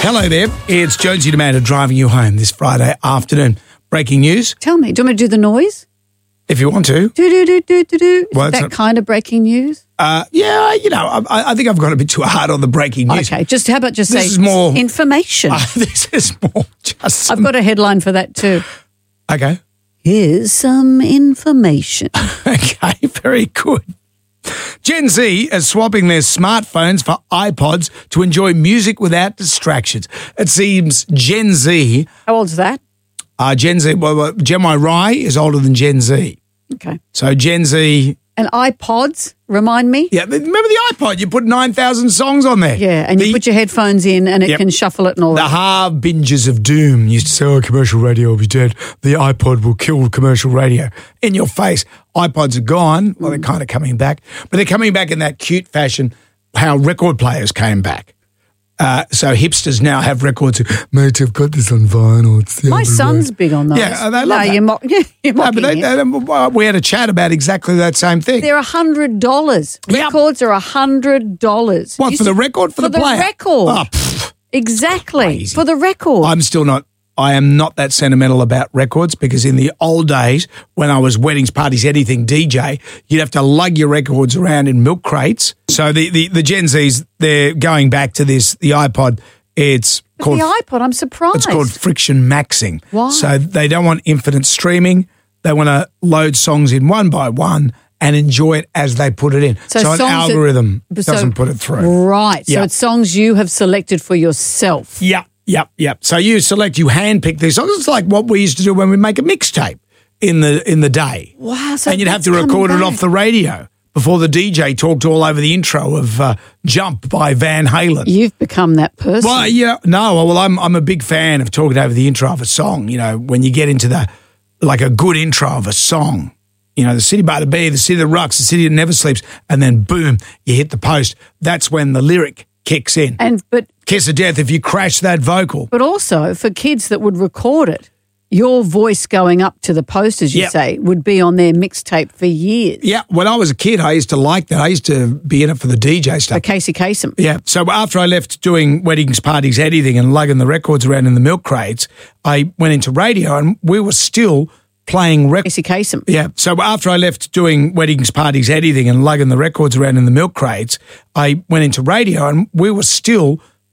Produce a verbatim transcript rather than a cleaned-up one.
Hello there. It's Jonesy Demanda driving you home this Friday afternoon. Breaking news. Tell me, do you want me to do the noise? If you want to. Do, do, do, do, do, do. Is Well, that it's a- kind of breaking news? Uh, yeah, you know, I, I think I've got a bit too hard on the breaking news. Okay, just how about just This say is more- information? Uh, this is more just some, I've got a headline for that too. Okay. Here's some information. Okay, very good. Gen Z is swapping their smartphones for iPods to enjoy music without distractions. It seems Gen Z, How old's that? uh, Gen Z, well, well, Gen Y is older than Gen Z. Okay. So Gen Z, And iPods, remind me? yeah, remember the iPod? You put nine thousand songs on there. Yeah, and you The- put your headphones in and it Yep. can shuffle it and all The that. harbingers of doom used to say, oh, commercial radio will be dead. The iPod will kill commercial radio. In your face. iPods are gone. Well, they're kind of coming back. But they're coming back in that cute fashion, how record players came back. Uh, so hipsters now have records. Mate, I've got this on vinyl. It's the My other son's way." big on those. Yeah, they love no, that. You're, mock, you're No, mocking but they, him. they- well, we had a chat about exactly that same thing. They're one hundred dollars. Yep. Records are one hundred dollars. What, You for the s- record? For, For the the player? record. Oh, pfft. Exactly. Crazy. For the record. I'm still not, I am not that sentimental about records because in the old days when I was weddings, parties, anything D J, you'd have to lug your records around in milk crates. So the, the, the Gen Zs, they're going back to this, the iPod, it's But called, the iPod, I'm surprised. it's called friction maxing. Why? So they don't want infinite streaming. They want to load songs in one by one and enjoy it as they put it in. So, an songs that- algorithm so- doesn't put it through. Right. So Yeah. it's songs you have selected for yourself. Yep, yep, yep. So you select, you handpick these songs. It's like what we used to do when we make a mixtape in the in the day. Wow. So And you'd have that's to record coming it off back. the radio before the D J talked all over the intro of uh, Jump by Van Halen. You've become that person. Well, yeah, no, well, I'm I'm a big fan of talking over the intro of a song. You know, when you get into the, like a good intro of a song, you know, the city by the bay, the city that rocks, the city that never sleeps, and then boom, you hit the post. That's when the lyric kicks in. And but Kiss of death if you crash that vocal. but also for kids that would record it, your voice going up to the post, as you Yep. say, would be on their mixtape for years. Yeah, when I was a kid, I used to like that. I used to be in it for the D J For stuff. Casey Kasem. Yeah. So after I left doing weddings, parties, anything, and lugging the records around in the milk crates, I went into radio and we were still playing records. Casey Kasem. Yeah. So after I left doing weddings, parties, anything, and lugging the records around in the milk crates, I went into radio and we were still